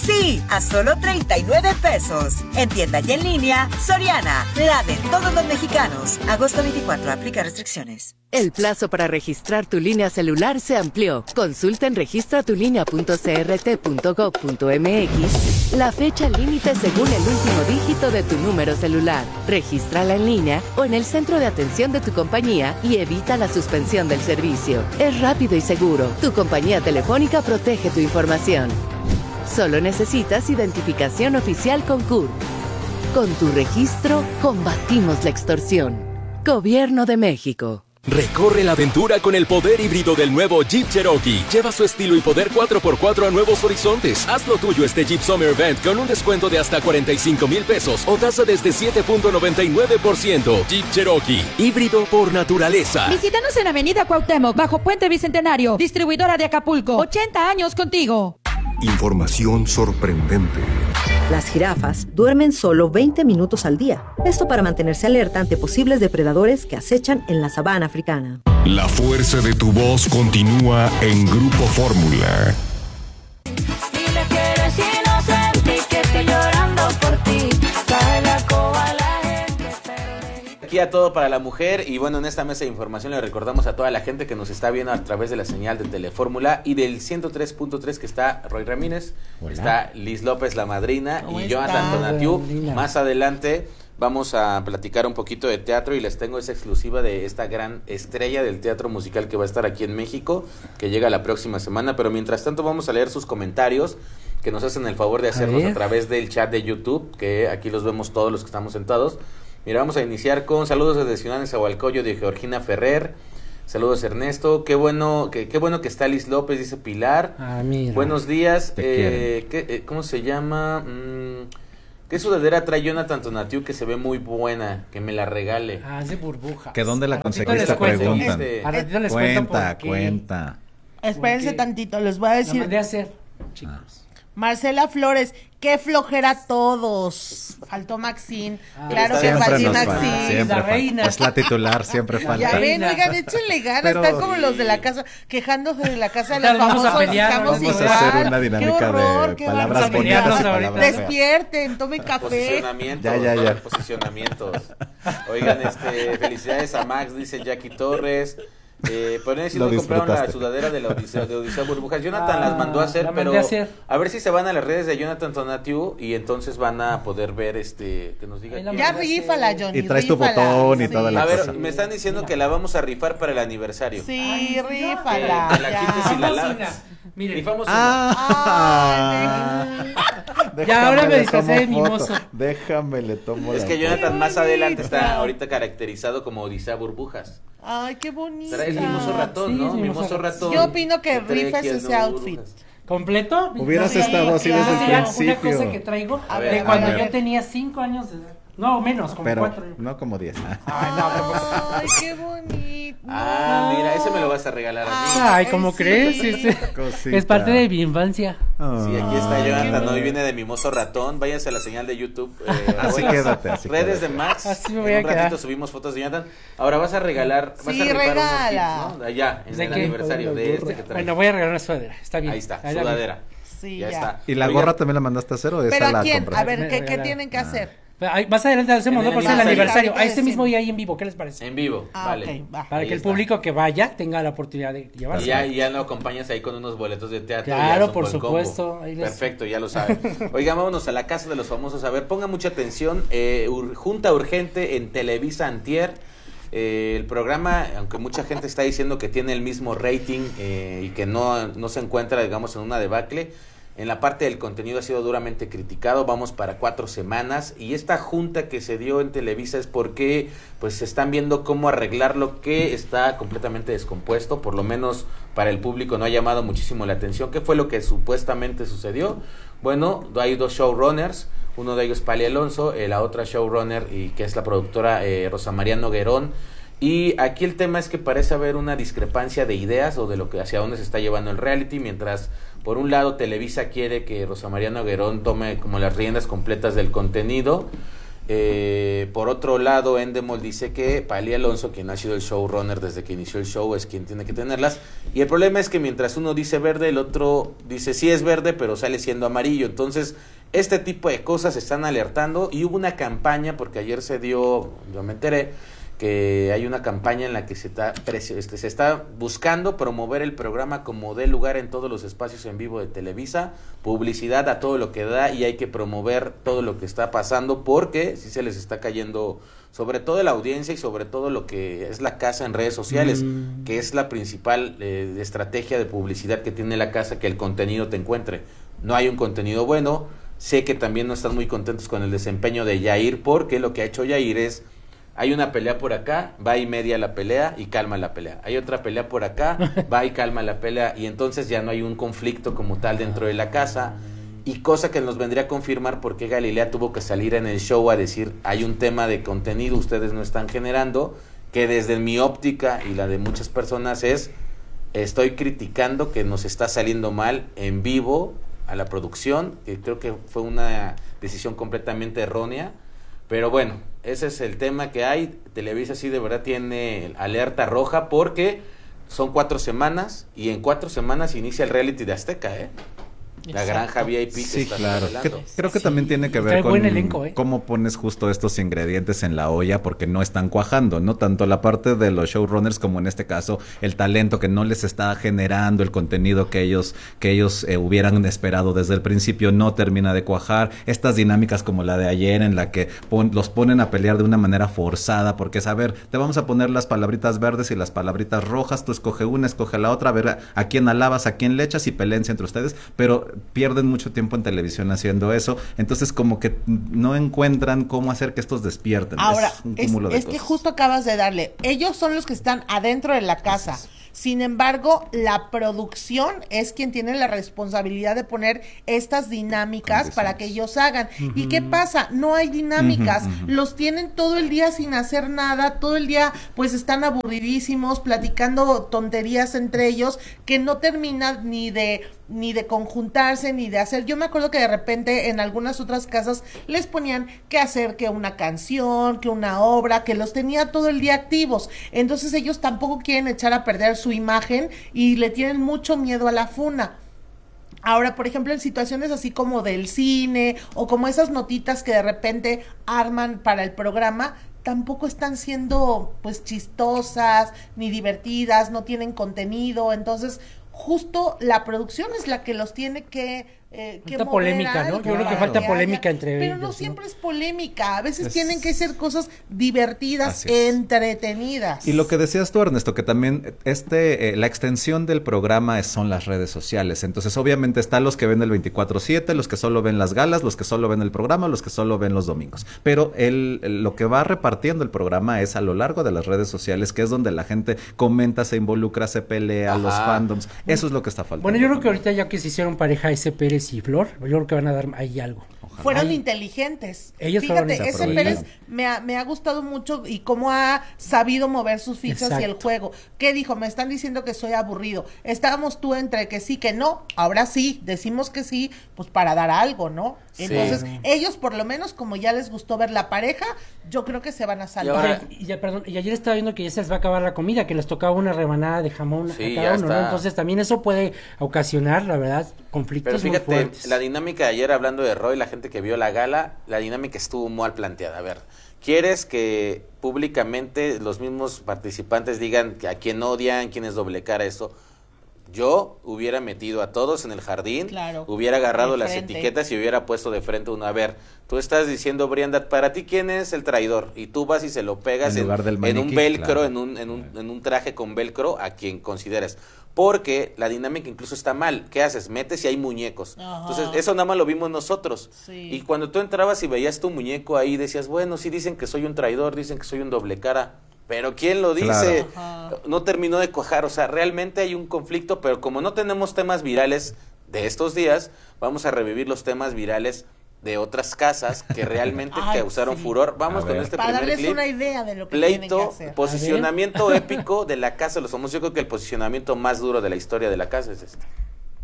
Sí, a solo 39 pesos. En tienda y en línea, Soriana, la de todos los mexicanos. Agosto 24, aplica restricciones. El plazo para registrar tu línea celular se amplió. Consulta en registratulinea.crt.gov.mx la fecha límite según el último dígito de tu número celular. Regístrala en línea o en el centro de atención de tu compañía y evita la suspensión del servicio. Es rápido y seguro. Tu compañía telefónica protege tu información. Solo necesitas identificación oficial con CURP. Con tu registro, combatimos la extorsión. Gobierno de México. Recorre la aventura con el poder híbrido del nuevo Jeep Cherokee. Lleva su estilo y poder 4x4 a nuevos horizontes. Haz lo tuyo este Jeep Summer Event con un descuento de hasta 45,000 pesos o tasa desde 7.99%. Jeep Cherokee, híbrido por naturaleza. Visítanos en Avenida Cuauhtémoc, bajo Puente Bicentenario. Distribuidora de Acapulco. 80 años contigo. Información sorprendente. Las jirafas duermen solo 20 minutos al día. Esto para mantenerse alerta ante posibles depredadores que acechan en la sabana africana. La fuerza de tu voz continúa en Grupo Fórmula. Dile que eres inocente y que estoy llorando por ti. Cae la coba a la gente, Aquí a Todo para la Mujer, y bueno, en esta mesa de información le recordamos a toda la gente que nos está viendo a través de la señal de Telefórmula y del 103.3 que está Roy Ramírez, Hola. está Liz López, la madrina, y Jonathan está? Tonatiu. Hola. Más adelante vamos a platicar un poquito de teatro y les tengo esa exclusiva de esta gran estrella del teatro musical que va a estar aquí en México, que llega la próxima semana. Pero mientras tanto vamos a leer sus comentarios, que nos hacen el favor de hacernos a través del chat de YouTube, que aquí los vemos todos los que estamos sentados. Mira, vamos a iniciar con saludos desde Ciudad de Zahualcoyo de Georgina Ferrer. Saludos, Ernesto. Qué bueno que está Liz López, dice Pilar. Mira. Buenos días. ¿Cómo se llama? ¿Qué sudadera trae Jonathan Tonatiu que se ve muy buena? Que me la regale. Es de burbuja. ¿Que dónde la conseguiste? Preguntan. Cuenta. Espérense tantito, les voy a decir. La mandé a hacer, chicos. Marcela Flores, qué flojera todos. Faltó Maxine. Claro que Siempre faltó nos falta, Maxine. siempre La falta. reina. Es la titular, siempre falta. Ya ven, oigan, échenle ganas. Pero- Están como los de la casa, quejándose de la casa de Ya los vamos a famosos. pelear, Estamos vamos a igual. hacer una dinámica qué horror, de qué palabras barbaridad. bonitas y ahorita. palabras feas. Despierten, tomen café. Posicionamientos, Ya. posicionamientos. Oigan, felicidades a Max, dice Jackie Torres. Por ahí sí Lo no compraron la disfrutaste. sudadera de la Odisea Burbujas. Jonathan las mandó a hacer, la pero mandé a hacer. a ver si se van a las redes de Jonathan Tonatiu y entonces van a poder ver que nos diga. Ahí la quién. Ya rífala, Johnny. Y traes tu rífala. botón y toda la A ver, cosa. me están diciendo que la vamos a rifar para el aniversario. Sí, Que rífala. te la quites y la lavas. Miren. Rifamos Ya, ahora me Déjame, le disfracé de tomo mimoso. foto. Déjame, le tomo una. Es la que foto. Jonathan más adelante está ahorita caracterizado como Odisea Burbujas. Ay, qué bonita. Será el mimoso ratón, Sí, ¿no? es mimoso Mimoso ratón. Yo opino que trae rifes aquí el ese nuevo outfit. burbujas. ¿Completo? Hubieras Sí, estado así claro. desde el Mira, principio. una cosa que traigo A ver, de a cuando ver. yo tenía 5 años de edad. No, menos, como Pero 4. no como 10. Ay, qué bonito. Mira, ese me lo vas a regalar a mí. Ay, ¿cómo sí. crees? Cosita. Es parte de mi infancia. Sí, aquí está Jonathan, qué hoy viene de Mimoso Ratón. Váyanse a la señal de YouTube. Así o en las quédate, así redes quédate. de Max. Así me En voy a un ratito quedar. subimos fotos de Jonathan. Ahora vas a regalar, vas Sí, a rifar regala. unos tips, ¿no? Allá, en ¿De el qué? aniversario de este que trae. Bueno, voy a regalar una sudadera. Está bien. Ahí está, Ahí la sudadera. Sí, Ya está. ¿Y la Oigan, gorra también la mandaste a hacer o esa ¿Pero a la quién? compraste? A ver, Me ¿qué regalaron. tienen que hacer? Ahí, más adelante hacemos, En ¿no? el Por ser el aniversario. aniversario. A ese mismo día ahí en vivo, ¿qué les parece? En vivo, vale. Ok, va. Para Ahí que el está. público que vaya tenga la oportunidad de llevarse. Y ya lo acompañas ahí con unos boletos de teatro. Claro, ya es un por buen supuesto, combo. ahí les- Perfecto, ya lo saben. Oigan, vámonos a la casa de los famosos. A ver, pongan mucha atención. Junta urgente en Televisa Antier. El programa, aunque mucha gente está diciendo que tiene el mismo rating y que no se encuentra, digamos, en una debacle, en la parte del contenido ha sido duramente criticado. Vamos para 4 semanas y esta junta que se dio en Televisa es porque pues se están viendo cómo arreglar lo que está completamente descompuesto. Por lo menos para el público no ha llamado muchísimo la atención. ¿Qué fue lo que supuestamente sucedió? Bueno, hay 2 showrunners. Uno de ellos Pali Alonso, la otra showrunner y que es la productora Rosa María Noguerón. Y aquí el tema es que parece haber una discrepancia de ideas o de lo que hacia dónde se está llevando el reality, mientras por un lado Televisa quiere que Rosa María Noguerón tome como las riendas completas del contenido. Por otro lado, Endemol dice que Pali Alonso, quien ha sido el showrunner desde que inició el show, es quien tiene que tenerlas. Y el problema es que mientras uno dice verde, el otro dice sí es verde, pero sale siendo amarillo. Entonces, este tipo de cosas se están alertando y hubo una campaña, porque ayer yo me enteré, que hay una campaña en la que se está buscando promover el programa como dé lugar en todos los espacios en vivo de Televisa, publicidad a todo lo que da, y hay que promover todo lo que está pasando porque sí se les está cayendo, sobre todo la audiencia y sobre todo lo que es la casa en redes sociales, que es la principal estrategia de publicidad que tiene la casa, que el contenido te encuentre. No hay un contenido bueno. Sé que también no están muy contentos con el desempeño de Yair, porque lo que ha hecho Yair es: hay una pelea por acá, va y media la pelea y calma la pelea. Hay otra pelea por acá, va y calma la pelea, y entonces ya no hay un conflicto como tal dentro de la casa. Y cosa que nos vendría a confirmar por qué Galilea tuvo que salir en el show a decir: hay un tema de contenido, ustedes no están generando, que desde mi óptica y la de muchas personas estoy criticando que nos está saliendo mal en vivo a la producción, que creo que fue una decisión completamente errónea. Pero bueno, ese es el tema que hay. Televisa sí de verdad tiene alerta roja porque son 4 semanas y en 4 semanas inicia el reality de Azteca, La granja VIP que está revelando. Creo que también tiene que ver con cómo pones justo estos ingredientes en la olla, porque no están cuajando, ¿no? Tanto la parte de los showrunners como en este caso el talento que no les está generando el contenido que ellos hubieran esperado desde el principio, no termina de cuajar. Estas dinámicas como la de ayer en la que los ponen a pelear de una manera forzada, porque es: a ver, te vamos a poner las palabritas verdes y las palabritas rojas, tú escoge una, escoge la otra, a ver a quién alabas, a quién le echas, y peleense entre ustedes, pero pierden mucho tiempo en televisión haciendo eso, entonces como que no encuentran cómo hacer que estos despierten. Ahora, es un cúmulo de es que cosas. justo acabas de darle, ellos son los que están adentro de la casa. Sin embargo, la producción es quien tiene la responsabilidad de poner estas dinámicas para que ellos hagan. ¿Y qué pasa? No hay dinámicas. Los tienen todo el día sin hacer nada, todo el día pues están aburridísimos, platicando tonterías entre ellos, que no terminan ni de conjuntarse, ni de hacer. Yo me acuerdo que de repente en algunas otras casas les ponían que hacer que una canción, que una obra, que los tenía todo el día activos. Entonces ellos tampoco quieren echar a perder su imagen y le tienen mucho miedo a la funa. Ahora, por ejemplo, en situaciones así como del cine o como esas notitas que de repente arman para el programa, tampoco están siendo pues chistosas ni divertidas, no tienen contenido. Entonces justo la producción es la que los tiene que falta polémica, ¿no? Yo creo que falta polémica entre ellos. Pero no siempre es polémica, a veces tienen que ser cosas divertidas, entretenidas. Y lo que decías tú, Ernesto, que también la extensión del programa son las redes sociales. Entonces, obviamente están los que ven el 24/7, los que solo ven las galas, los que solo ven el programa, los que solo ven los domingos. Pero lo que va repartiendo el programa es a lo largo de las redes sociales, que es donde la gente comenta, se involucra, se pelea, los fandoms. Eso es lo que está faltando. Bueno, yo creo que ahorita ya que se hicieron pareja ese Pérez y Flor, yo creo que van a dar ahí algo. Ojalá. Fueron inteligentes. Ellos Fíjate, fueron ese Pérez me ha gustado mucho y cómo ha sabido mover sus fichas y el juego. ¿Qué dijo? Me están diciendo que soy aburrido. Estábamos tú entre que sí, que no. Ahora sí, decimos que sí, pues para dar algo, ¿no? Entonces, ellos por lo menos, como ya les gustó ver la pareja, yo creo que se van a salvar. Y ayer estaba viendo que ya se les va a acabar la comida, que les tocaba una rebanada de jamón a cada uno, ¿no? Entonces también eso puede ocasionar, la verdad, conflictos. Pero fíjate, muy fuertes. La dinámica de ayer, hablando de Roy, la gente que vio la gala, la dinámica estuvo mal planteada. A ver, ¿quieres que públicamente los mismos participantes digan que a quién odian, quién es doble cara, esto? Yo hubiera metido a todos en el jardín, hubiera agarrado las etiquetas y hubiera puesto de frente uno. A ver, tú estás diciendo, Brianda, para ti quién es el traidor, y tú vas y se lo pegas en un velcro, en un traje con velcro a quien consideres. Porque la dinámica incluso está mal. ¿Qué haces? Metes y hay muñecos. Entonces, eso nada más lo vimos nosotros. Y cuando tú entrabas y veías tu muñeco ahí, decías, bueno, sí dicen que soy un traidor, dicen que soy un doble cara. Pero ¿quién lo dice? No terminó de cuajar. O sea, realmente hay un conflicto, pero como no tenemos temas virales de estos días, vamos a revivir los temas virales de otras casas que realmente causaron furor. Vamos con este para primer darles clip. Una idea de lo que Pleito, tienen que hacer. Posicionamiento épico de la Casa de los Famosos. Yo creo que el posicionamiento más duro de la historia de la casa es este.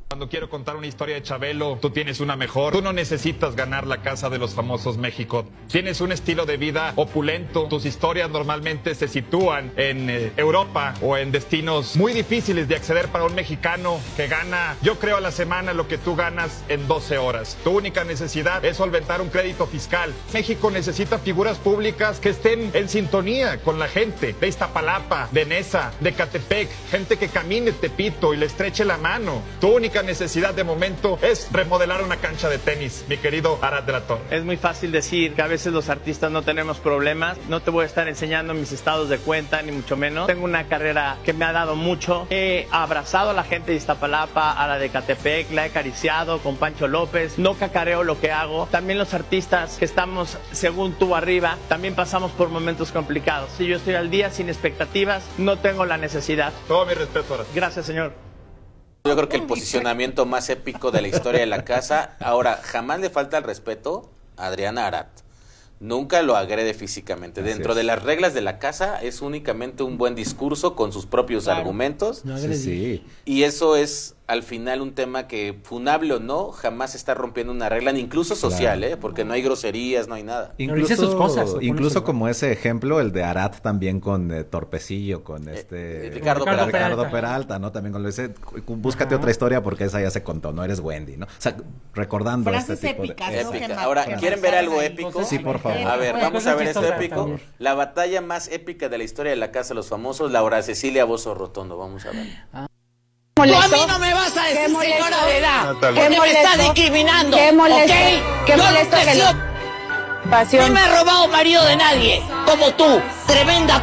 Cuando quiero contar una historia de Chabelo, tú tienes una mejor. Tú no necesitas ganar la Casa de los Famosos México. Tienes un estilo de vida opulento. Tus historias normalmente se sitúan en Europa o en destinos muy difíciles de acceder para un mexicano que gana, yo creo, a la semana lo que tú ganas en 12 horas. Tu única necesidad es solventar un crédito fiscal. México necesita figuras públicas que estén en sintonía con la gente de Iztapalapa, de Nesa, de Catepec, gente que camine Tepito y le estreche la mano. Tu única necesidad de momento es remodelar una cancha de tenis, mi querido Arad de la Torre. Es muy fácil decir que a veces los artistas no tenemos problemas. No te voy a estar enseñando mis estados de cuenta, ni mucho menos. Tengo una carrera que me ha dado mucho. He abrazado a la gente de Iztapalapa, a la de Catepec, la he acariciado con Pancho López. No cacareo lo que hago. También los artistas que estamos, según tú, arriba, también pasamos por momentos complicados. Si yo estoy al día sin expectativas, no tengo la necesidad. Todo mi respeto, Arad. Gracias, señor. Yo creo que el posicionamiento más épico de la historia de la casa. Ahora, jamás le falta el respeto a Adriana Arad. Nunca lo agrede físicamente. Dentro de las reglas de la casa es únicamente un buen discurso con sus propios argumentos. No sí. Y eso es al final un tema que, funable o no, jamás está rompiendo una regla, ni incluso social, porque no hay groserías, no hay nada. Incluso como ese ejemplo, el de Arad también con Torpecillo, con Ricardo Peralta, ¿no? También con lo dice, búscate otra historia porque esa ya se contó, no eres Wendy, ¿no? O sea, recordando frases este tipo épicas, de... Épica. Ahora, ¿quieren ver algo épico? Sí, por favor. A ver, vamos a ver esto épico. La batalla más épica de la historia de la Casa de los Famosos, Laura Cecilia Bozo Rotondo. Vamos a ver. Tú a mí no me vas a decir señora de edad, porque me está discriminando. Qué molesto, ¿okay? qué molesto que no pasión. me he robado marido de nadie, como tú, tremenda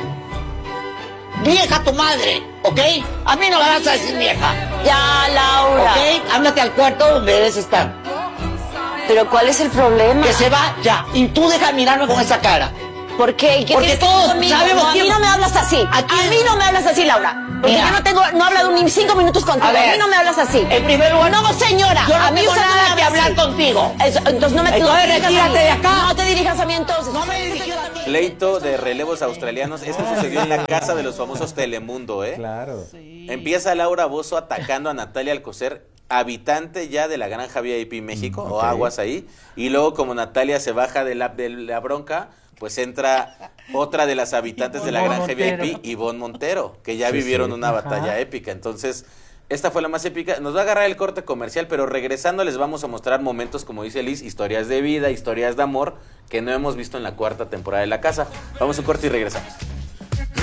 vieja tu madre, ¿ok? A mí no me vas a decir vieja. Ya, Laura. ¿Ok? Ándate al cuarto donde debes estar. Pero ¿cuál es el problema? Que se va ya, y tú deja de mirarme con esa cara. ¿Por qué? Porque todos sabemos a mí no me hablas así. A mí no me hablas así, Laura. Porque Mira. yo no he hablado ni 5 minutos contigo. A ver. A mí no me hablas así. En primer lugar, no, señora. yo no a mí tengo usted no me nada que habla hablar así. contigo. Entonces no me Entonces retírate de acá. No te dirijas a mí entonces. No me dirigió a mí. Pleito de relevos australianos. Esto sucedió en la Casa de los Famosos Telemundo, Claro. Sí. Empieza Laura Bozzo atacando a Natalia Alcocer, habitante ya de la Granja VIP México, o aguas ahí. Y luego, como Natalia se baja de la bronca, pues entra otra de las habitantes de la Granja VIP, Ivonne Montero, que ya vivieron una batalla épica. Entonces, esta fue la más épica. Nos va a agarrar el corte comercial, pero regresando les vamos a mostrar momentos, como dice Liz, historias de vida, historias de amor, que no hemos visto en la 4ª temporada de La Casa. Vamos a un corte y regresamos.